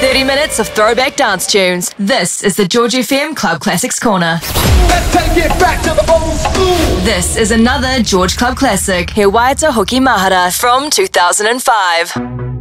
30 minutes of throwback dance tunes. This is the George FM Club Classics Corner. Let's take it back to the old school. This is another George Club Classic, He Waita Hoki Mahara from 2005.